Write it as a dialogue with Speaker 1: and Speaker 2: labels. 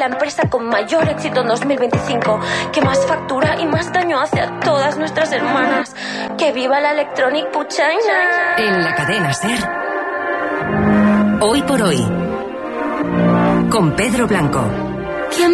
Speaker 1: la empresa con mayor éxito en 2025, que más factura y más daño hace a todas nuestras hermanas. ¡Que viva la Electronic Puchaina!
Speaker 2: En la cadena SER. Hoy por hoy. Con Pedro Blanco.